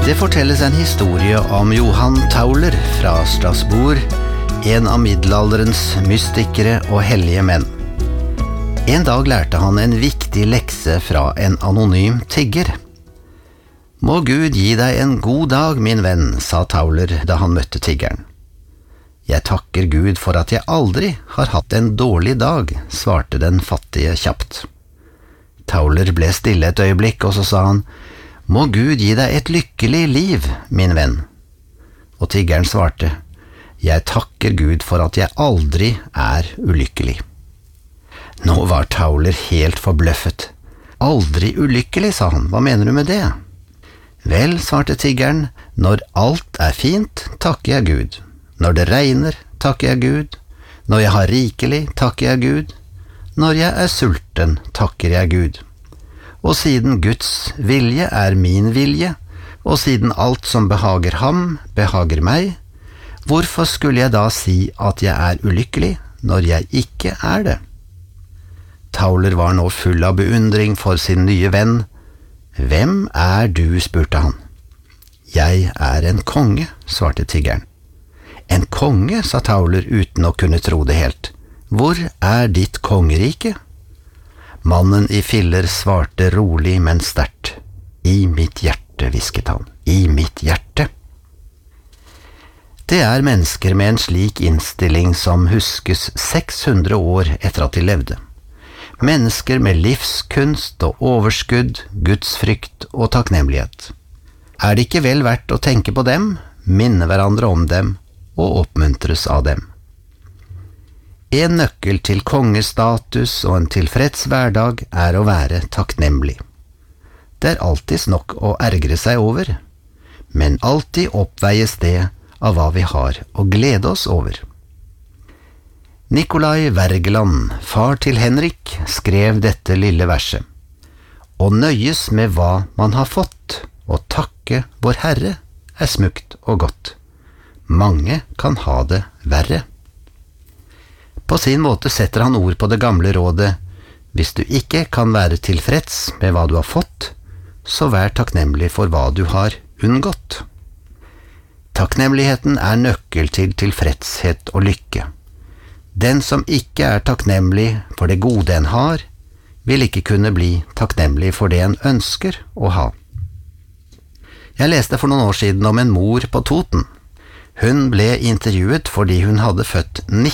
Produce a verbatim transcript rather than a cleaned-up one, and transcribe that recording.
Det fortelles en historie om Johan Tauler fra Strasbourg, en av middelalderens mystikere og hellige menn. En dag lærte han en viktig lekse fra en anonym tigger. «Må Gud gi deg en god dag, min venn», sa Tauler da han møtte tiggeren. «Jeg takker Gud for at jeg aldri har hatt en dårlig dag», svarte den fattige kjapt. Tauler ble stille et øyeblikk, og så sa han, «Må Gud gi deg et lykkelig liv, min venn». Og tiggeren svarte, «Jeg takker Gud for at jeg aldri er ulykkelig». Nå var Tauler helt forbløffet. «Aldri ulykkelig», sa han, «hva mener du med det?» «Vel», svarte tiggeren, «når alt er fint, takker jeg Gud. Når det regner, takker jeg Gud. Når jeg har rikelig, takker jeg Gud. Når jeg er sulten, takker jeg Gud. Og siden Guds vilje er min vilje, og siden alt som behager ham, behager meg, hvorfor skulle jeg da si at jeg er ulykkelig, når jeg ikke er det?» Tauler var nå full av beundring for sin nye venn. «Hvem er du?» spurte han. «Jeg er en konge», svarte tiggeren. «En konge?» sa Tauler uten å kunne tro det helt. «Hvor er ditt kongerike?» Mannen i filler svarte rolig, men sterkt. «I mitt hjerte», hvisket han. «I mitt hjerte». Det er mennesker med en slik innstilling som huskes seks hundre år etter at de levde. Mennesker med livskunst og overskudd, gudsfrykt og takknemlighet. Er det ikke vel verdt å tenke på dem, minne hverandre om dem og oppmuntres av dem? En nøkkel til kongestatus og en tilfreds hverdag er å være takknemlig. Det er alltids nok å ergre seg over, men alltid oppveies det av hva vi har å glede oss over. Nikolai Wergeland, far til Henrik, skrev dette lille verset. «Å nøyes med hva man har fått, og takke vår Herre, er smukt og godt. Mange kan ha det verre.» På sin måte setter han ord på det gamle rådet, hvis du ikke kan være tilfreds med hva du har fått, så vær takknemlig for hva du har unngått. Takknemligheten er nøkkel til tilfredshet og lykke. Den som ikke er takknemlig for det gode en har, vil ikke kunne bli takknemlig for det en ønsker å ha. Jeg leste for noen år siden om en mor på Toten. Hun ble intervjuet fordi hun hadde født